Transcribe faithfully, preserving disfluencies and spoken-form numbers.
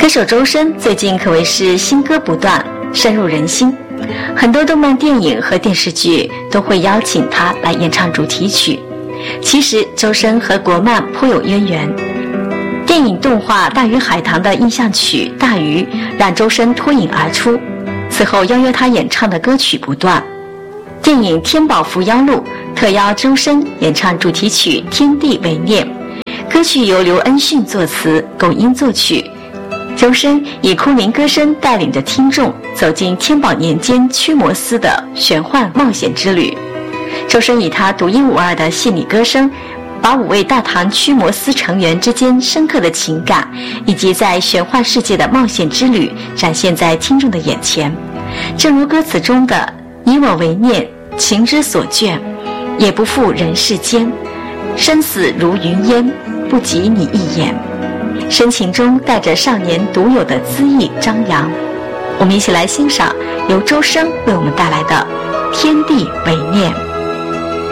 手周深最近可谓是新歌不断，深入人心，很多动漫电影和电视剧都会邀请他来演唱主题曲。其实周深和国漫颇有渊源，电影动画《大鱼海棠》的印象曲《大鱼》让周深脱颖而出，此后邀约他演唱的歌曲不断。电影《天宝伏妖录》特邀周深演唱主题曲《天地为念》，歌曲由刘恩训作词，龚英作曲。周深以空灵歌声带领着听众走进天宝年间驱魔司的玄幻冒险之旅。周深以他独一无二的细腻歌声，把五位大唐驱魔司成员之间深刻的情感以及在玄幻世界的冒险之旅展现在听众的眼前。正如歌词中的以我为念，情之所眷，也不负人世间，生死如云烟，不及你一眼。深情中带着少年独有的恣意张扬。我们一起来欣赏由周深为我们带来的《天地